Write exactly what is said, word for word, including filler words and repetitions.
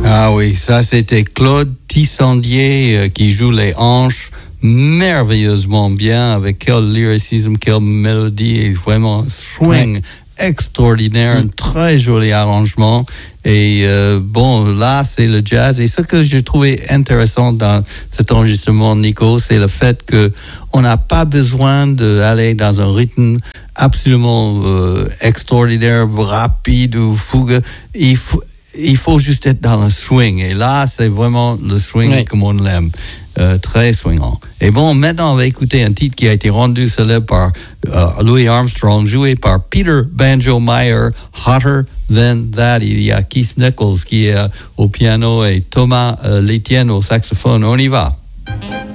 Ah oui, ça c'était Claude Tissandier euh, qui joue les hanches merveilleusement bien, avec quel lyricisme, quelle mélodie, et vraiment un swing ouais. extraordinaire, mm. un très joli arrangement. Et euh, bon, là, c'est le jazz. Et ce que j'ai trouvé intéressant dans cet enregistrement, Nico, c'est le fait que on n'a pas besoin d'aller dans un rythme absolument euh, extraordinaire, rapide ou fougueux. Il faut, il faut juste être dans le swing. Et là, c'est vraiment le swing oui. comme on l'aime. Euh, très swingant. Et bon, maintenant, on va écouter un titre qui a été rendu célèbre par euh, Louis Armstrong, joué par Peter Banjo Meyer, Hotter Than That. Il y a Keith Nichols qui est euh, au piano et Thomas euh, Létienne au saxophone. On y va.